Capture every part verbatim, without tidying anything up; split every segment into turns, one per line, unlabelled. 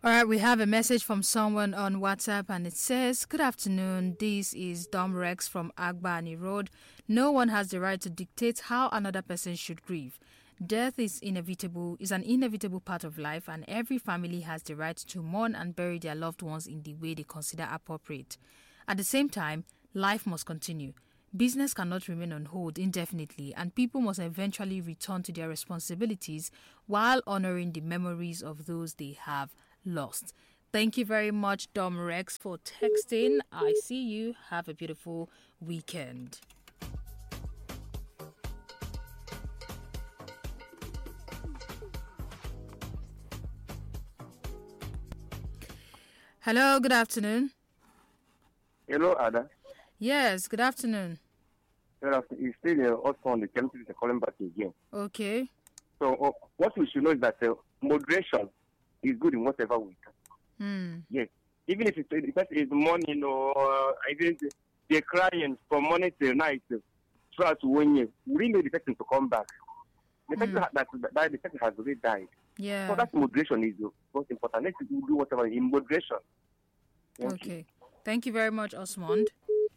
All right, we have a message from someone on WhatsApp and it says, Good afternoon, this is Dom Rex from Agbani Road. No one has the right to dictate how another person should grieve. Death is inevitable, is an inevitable part of life, and every family has the right to mourn and bury their loved ones in the way they consider appropriate. At the same time, life must continue. Business cannot remain on hold indefinitely, and people must eventually return to their responsibilities while honoring the memories of those they have lost. Thank you very much, Dom Rex, for texting. I see you. Have a beautiful weekend. Hello, good afternoon.
Hello, Ada.
Yes, good afternoon.
Good afternoon. It's still uh, also on the chemistry calling back again.
Okay.
So uh, what we should know is that uh, moderation is good in whatever we do.
Hmm.
Yes. Even if it's, the person is morning or uh, even they're crying from morning till night uh, throughout one year, we really need the person to come back. The person
Mm.
that, that died, the person has already died.
Yeah.
So that moderation is uh, most important. Let's do whatever in moderation. Thank
Okay. You. Thank you very much, Osmond.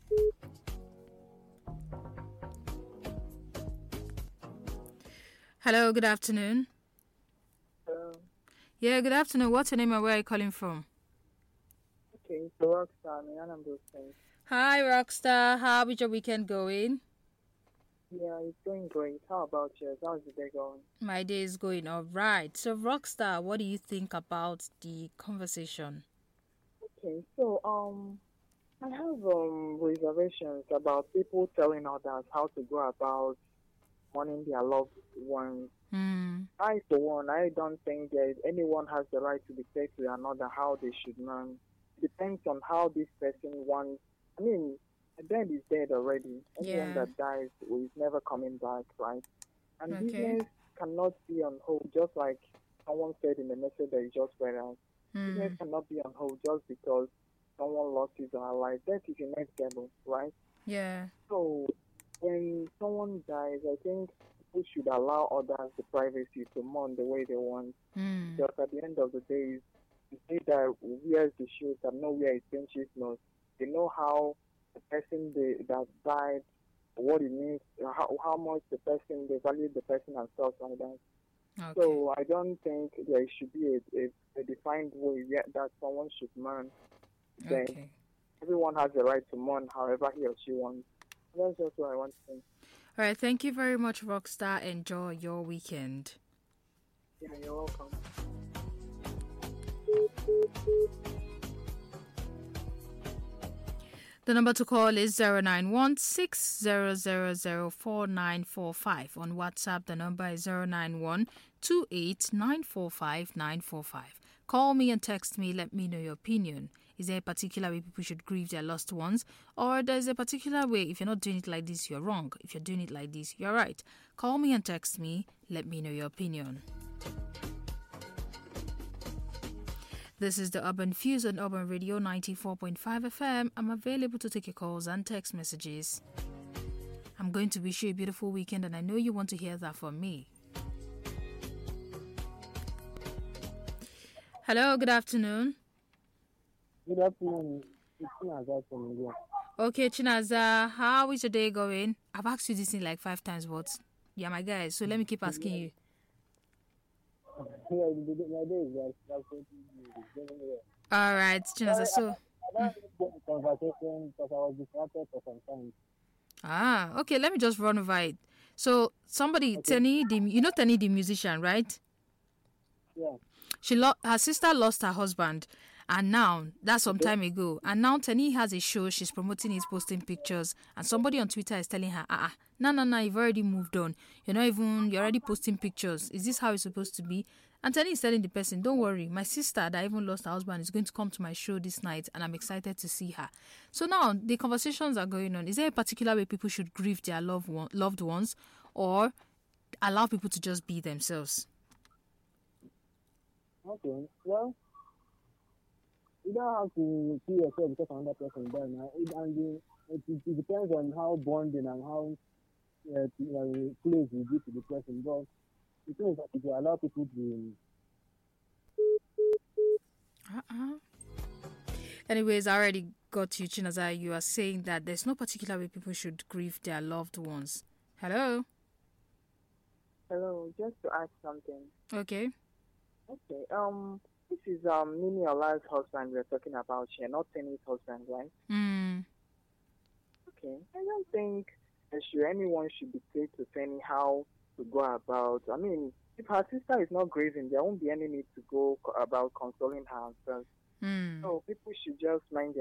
Hello, good afternoon.
Um,
Yeah, good afternoon. What's your name and where are you calling from?
okay, so Rockstar, me and I'm those things.
Hi, Rockstar. How is your weekend going?
Yeah, it's going great. How about yours? How's the day going?
My day is going all right. So, Rockstar, what do you think about the conversation?
Okay, so um, I have um reservations about people telling others how to go about mourning their loved ones.
Hmm.
I, for one, I don't think that anyone has the right to dictate to another how they should mourn. Depends on how this person wants. I mean, dead is dead already. Anyone
Yeah.
that dies is never coming back, right? And
Okay.
business cannot be on hold, just like someone said in the message that you just read out.
Hmm.
Business cannot be on hold just because someone lost his or her life. That is inevitable, right?
Yeah.
So when someone dies, I think people should allow others the privacy to mourn the way they want.
Hmm.
Because at the end of the day, the day that wears the shoes and know where it pinches nose, they know how the person they, that died, what it means, how, how much the person, they value the person and stuff like that.
Okay.
So I don't think there should be a, a, a defined way yet that someone should mourn. Then
Okay.
everyone has the right to mourn however he or she wants. That's just what I want to say.
All right. Thank you very much, Rockstar. Enjoy your weekend.
Yeah, you're welcome.
The number to call is zero nine one six zero zero zero four nine four five. On WhatsApp, the number is zero nine one two eight nine four five nine four five. Call me and text me, let me know your opinion. Is there a particular way people should grieve their lost ones? Or there's a particular way, if you're not doing it like this, you're wrong. If you're doing it like this, you're right. Call me and text me, let me know your opinion. This is the Urban Fuse on Urban Radio ninety-four point five F M. I'm available to take your calls and text messages. I'm going to wish you a beautiful weekend, and I know you want to hear that from me. Hello, good afternoon.
Good afternoon. It's Chinaza from India.
Okay, Chinaza, how is your day going? I've asked you this thing like five times, but yeah, my guy, so let me keep asking you.
Yeah, the- the- my day is like that's what it's going well.
All right, Chinaza, so...
I don't get the conversation because I was distracted for some time.
Ah, okay, let me just run over it. So, somebody,
Okay.
Tenny, the, you know Tenny, the musician, right?
Yeah.
She lo- her sister lost her husband, and now that's some time ago. And now Tenny has a show. She's promoting it, posting pictures, and somebody on Twitter is telling her, "Ah, ah, no, no, no, you've already moved on. You're not even. You're already posting pictures. Is this how it's supposed to be?" And Tenny is telling the person, "Don't worry, my sister that even lost her husband is going to come to my show this night, and I'm excited to see her." So now the conversations are going on. Is there a particular way people should grieve their loved one, loved ones, or allow people to just be themselves?
Okay. Well, you don't have to see yourself because another person died now. It, and the, it, it, it depends on how bonding and how uh, you know, close you be to the person. But the thing is that if you allow people to
Anyways, I already got you, Chinaza. You are saying that there's no particular way people should grieve their loved ones. Hello?
Hello, just to add something.
Okay.
Okay, um, this is um Nini Ola's husband we're talking about here, not Tenny's husband, right?
Mm.
Okay, I don't think that should anyone should dictate to Tenny how to go about. I mean, if her sister is not grieving, there won't be any need to go co- about consoling her. So
Mm.
so people should just mind their